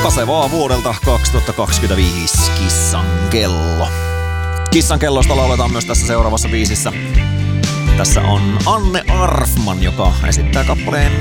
Pasevaa vuodelta 2025 Kissan kello. Kissan kellosta lauletaan myös tässä seuraavassa biisissä. Tässä on Anne Arfman, joka esittää kappaleen